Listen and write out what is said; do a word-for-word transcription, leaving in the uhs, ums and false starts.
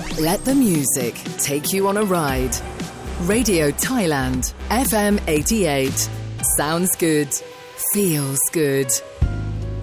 Let the music take you on a ride. Radio Thailand, F M eighty-eight. Sounds good. Feels good.